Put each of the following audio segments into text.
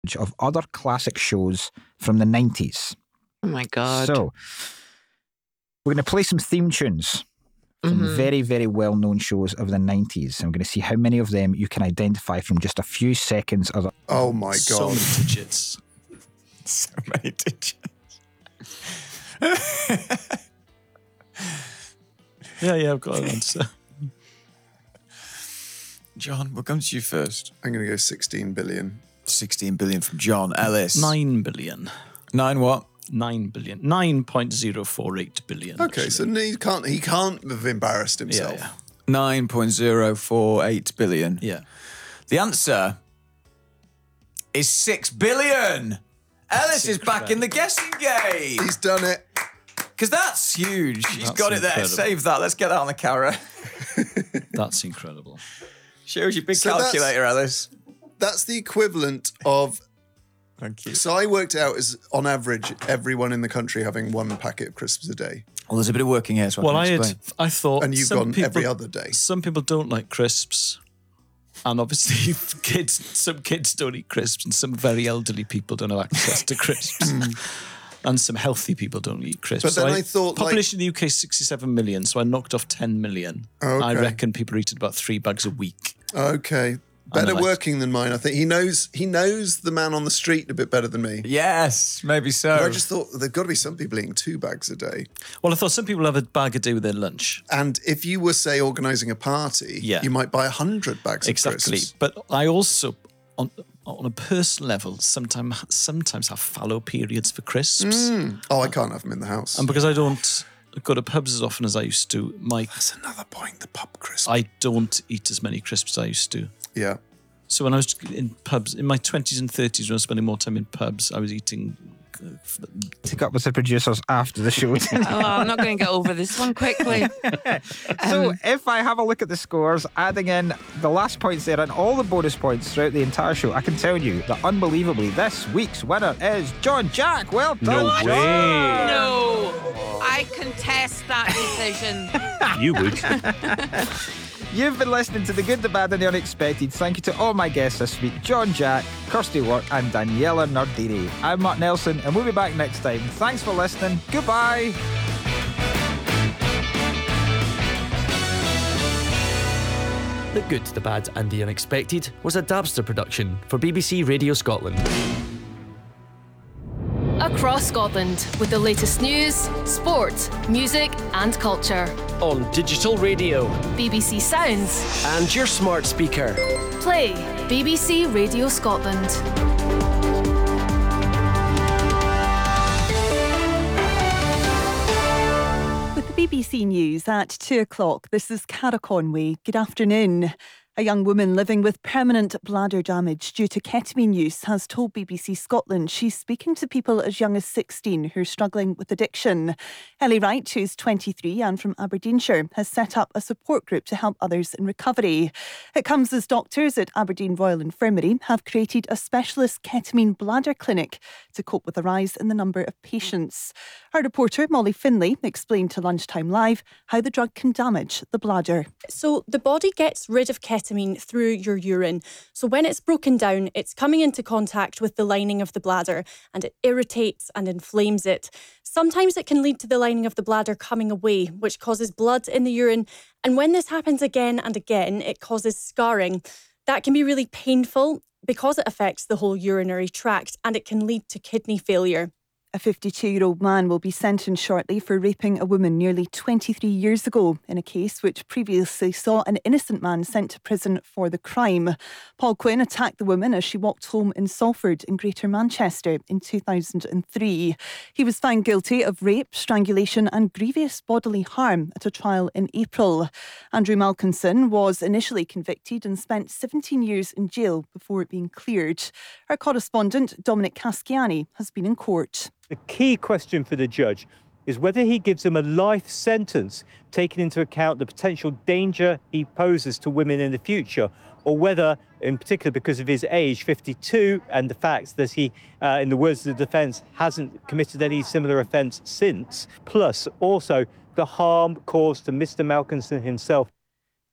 of other classic shows from the 90s. Oh my God. So, we're going to play some theme tunes from very, very well-known shows of the 90s. I'm going to see how many of them you can identify from just a few seconds of it. Oh my God. So many digits. So many digits. Yeah, I've got an answer. John, we'll come to you first. I'm going to go 16 billion. 16 billion from John. Ellis. 9 billion. 9 what? 9 billion. 9.048 billion. Okay, so he can't have embarrassed himself. Yeah. 9.048 billion. Yeah. The answer is 6 billion. Ellis is back in the guessing game. He's done it. Because that's huge. He's That's got it there. incredible. Save that. Let's get that on the camera. That's incredible. Shows your big So that's- calculator, Ellis. That's the equivalent of... Thank you. So I worked out as, on average, everyone in the country having one packet of crisps a day. Well, there's a bit of working here, so Well, I can explain. I thought... And you've some gone people, every other day. Some people don't like crisps. And obviously, some kids don't eat crisps, and some very elderly people don't have access to crisps. And some healthy people don't eat crisps. But then I thought, population in the UK is 67 million, so I knocked off 10 million. Okay. I reckon people are eating about 3 bags a week. Okay. Better working than mine, I think. He knows the man on the street a bit better than me. Yes, maybe so. But I just thought there've got to be some people eating 2 bags a day. Well, I thought some people have a bag a day with their lunch. And if you were, say, organising a party, Yeah. you might buy 100 bags of Exactly. crisps. But I also, on a personal level, sometimes have fallow periods for crisps. Oh, I can't have them in the house. And because I don't go to pubs as often as I used to, That's another point, the pub crisp. I don't eat as many crisps as I used to. Yeah. So when I was in pubs, in my 20s and 30s, when I was spending more time in pubs, I was eating... Take up with the producers after the show. I'm not going to get over this one quickly. So if I have a look at the scores, adding in the last points there and all the bonus points throughout the entire show, I can tell you that unbelievably this week's winner is John Jack. Well done, No John. way. No, I contest that decision. You would. You've been listening to The Good, The Bad and The Unexpected. Thank you to all my guests this week, John Jack, Kirsty Work and Daniela Nardini. I'm Mark Nelson and we'll be back next time. Thanks for listening. Goodbye. The Good, The Bad and The Unexpected was a Dabster production for BBC Radio Scotland. Across Scotland with the latest news, sport, music and culture. On digital radio. BBC Sounds. And your smart speaker. Play BBC Radio Scotland. With the BBC News at 2 o'clock, this is Cara Conway. Good afternoon. A young woman living with permanent bladder damage due to ketamine use has told BBC Scotland she's speaking to people as young as 16 who are struggling with addiction. Ellie Wright, who's 23 and from Aberdeenshire, has set up a support group to help others in recovery. It comes as doctors at Aberdeen Royal Infirmary have created a specialist ketamine bladder clinic to cope with the rise in the number of patients. Our reporter Molly Finlay explained to Lunchtime Live how the drug can damage the bladder. So the body gets rid of ketamine through your urine. So when it's broken down, it's coming into contact with the lining of the bladder and it irritates and inflames it. Sometimes it can lead to the lining of the bladder coming away, which causes blood in the urine. And when this happens again and again, it causes scarring. That can be really painful because it affects the whole urinary tract and it can lead to kidney failure. A 52-year-old man will be sentenced shortly for raping a woman nearly 23 years ago in a case which previously saw an innocent man sent to prison for the crime. Paul Quinn attacked the woman as she walked home in Salford in Greater Manchester in 2003. He was found guilty of rape, strangulation and grievous bodily harm at a trial in April. Andrew Malkinson was initially convicted and spent 17 years in jail before being cleared. Our correspondent Dominic Casciani has been in court. The key question for the judge is whether he gives him a life sentence, taking into account the potential danger he poses to women in the future, or whether, in particular because of his age, 52, and the fact that he, in the words of the defence, hasn't committed any similar offence since, plus also the harm caused to Mr. Malkinson himself.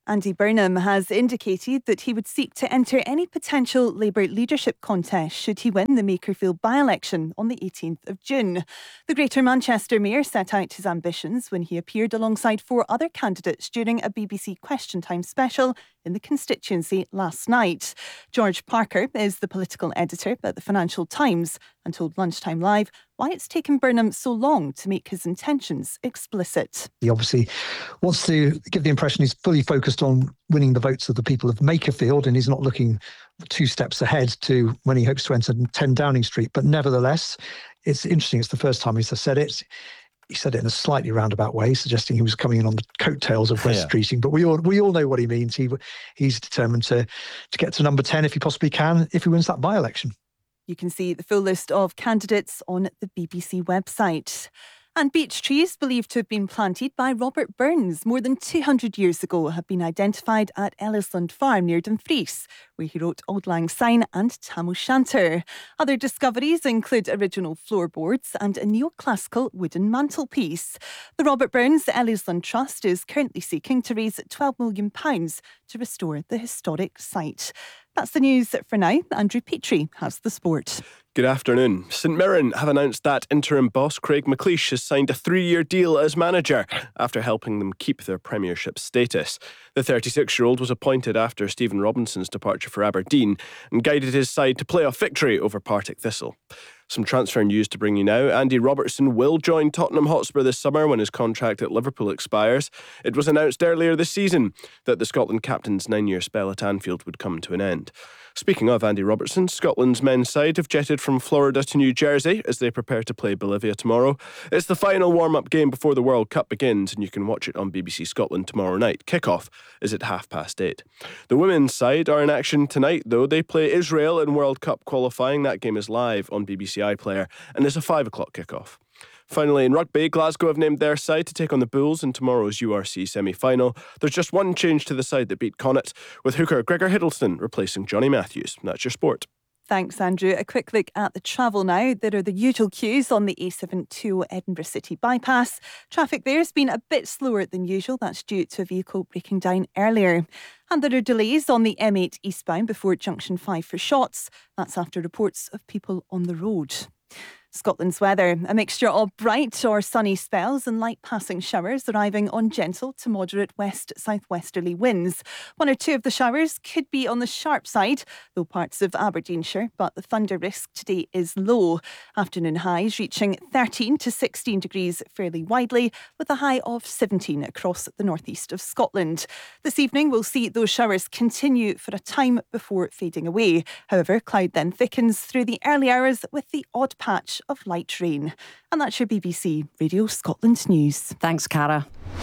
Andy Burnham has indicated that he would seek to enter any potential Labour leadership contest should he win the Makerfield by-election on the 18th of June. The Greater Manchester Mayor set out his ambitions when he appeared alongside 4 other candidates during a BBC Question Time special in the constituency last night. George Parker is the political editor at the Financial Times and told Lunchtime Live why it's taken Burnham so long to make his intentions explicit. He obviously wants to give the impression he's fully focused on winning the votes of the people of Makerfield, and he's not looking 2 steps ahead to when he hopes to enter 10 Downing Street. But nevertheless, it's interesting. It's the first time he's said it. He said it in a slightly roundabout way, suggesting he was coming in on the coattails of West Streeting. But we all know what he means. He's determined to get to number 10 if he possibly can, if he wins that by-election. You can see the full list of candidates on the BBC website. And beech trees believed to have been planted by Robert Burns more than 200 years ago have been identified at Ellisland Farm near Dumfries, where he wrote Auld Lang Syne and Tam O'Shanter. Other discoveries include original floorboards and a neoclassical wooden mantelpiece. The Robert Burns Ellisland Trust is currently seeking to raise £12 million to restore the historic site. That's the news for now. Andrew Petrie has the sport. Good afternoon. St Mirren have announced that interim boss Craig McLeish has signed a 3-year deal as manager after helping them keep their Premiership status. The 36-year-old was appointed after Stephen Robinson's departure for Aberdeen and guided his side to playoff victory over Partick Thistle. Some transfer news to bring you now. Andy Robertson will join Tottenham Hotspur this summer when his contract at Liverpool expires. It was announced earlier this season that the Scotland captain's 9-year spell at Anfield would come to an end. Speaking of Andy Robertson, Scotland's men's side have jetted from Florida to New Jersey as they prepare to play Bolivia tomorrow. It's the final warm-up game before the World Cup begins, and you can watch it on BBC Scotland tomorrow night. Kick-off is at 8:30. The women's side are in action tonight, though. They play Israel in World Cup qualifying. That game is live on BBC iPlayer and is a 5 o'clock kick-off. Finally, in rugby, Glasgow have named their side to take on the Bulls in tomorrow's URC semi-final. There's just one change to the side that beat Connacht, with hooker Gregor Hiddleston replacing Johnny Matthews. That's your sport. Thanks, Andrew. A quick look at the travel now. There are the usual queues on the A72 Edinburgh City bypass. Traffic there has been a bit slower than usual. That's due to a vehicle breaking down earlier. And there are delays on the M8 eastbound before Junction 5 for Shotts. That's after reports of people on the road. Scotland's weather, a mixture of bright or sunny spells and light passing showers arriving on gentle to moderate west-southwesterly winds. 1 or 2 of the showers could be on the sharp side, though parts of Aberdeenshire, but the thunder risk today is low. Afternoon highs reaching 13 to 16 degrees fairly widely, with a high of 17 across the northeast of Scotland. This evening we'll see those showers continue for a time before fading away. However, cloud then thickens through the early hours with the odd patch of light rain. And that's your BBC Radio Scotland news. Thanks, Cara.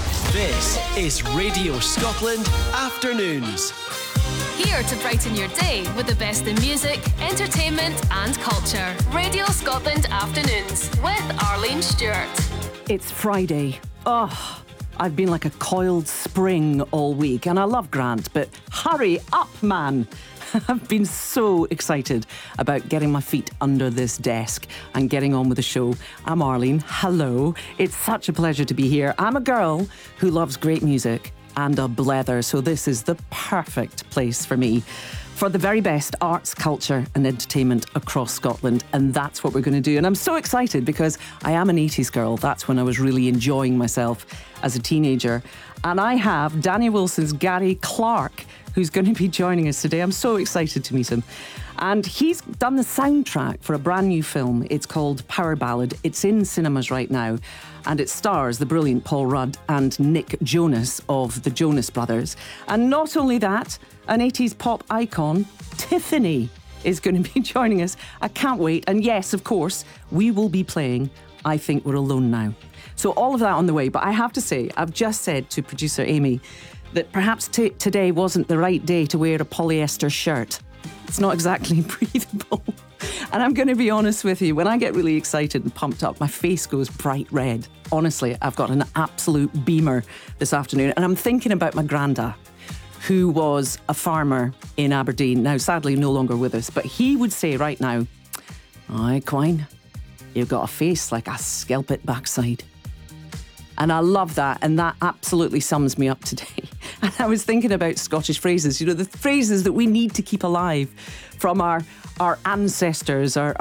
This is Radio Scotland Afternoons. Here to brighten your day with the best in music, entertainment and culture. Radio Scotland Afternoons with Arlene Stewart. It's Friday. Oh, I've been like a coiled spring all week, and I love Grant, but hurry up, man. I've been so excited about getting my feet under this desk and getting on with the show. I'm Arlene. Hello. It's such a pleasure to be here. I'm a girl who loves great music and a blether, so this is the perfect place for me. For the very best arts, culture and entertainment across Scotland, and that's what we're going to do. And I'm so excited because I am an 80s girl. That's when I was really enjoying myself as a teenager. And I have Danny Wilson's Gary Clark, who's going to be joining us today. I'm so excited to meet him. And he's done the soundtrack for a brand new film. It's called Power Ballad. It's in cinemas right now. And it stars the brilliant Paul Rudd and Nick Jonas of the Jonas Brothers. And not only that, an 80s pop icon, Tiffany, is going to be joining us. I can't wait. And yes, of course, we will be playing I Think We're Alone Now. So all of that on the way. But I have to say, I've just said to producer Amy that perhaps today wasn't the right day to wear a polyester shirt. It's not exactly breathable. And I'm going to be honest with you, when I get really excited and pumped up, my face goes bright red. Honestly, I've got an absolute beamer this afternoon. And I'm thinking about my granda, who was a farmer in Aberdeen, now sadly no longer with us. But he would say right now, "Aye, Quine, you've got a face like a skelpit backside." And I love that, and that absolutely sums me up today. And I was thinking about Scottish phrases, the phrases that we need to keep alive from our ancestors, our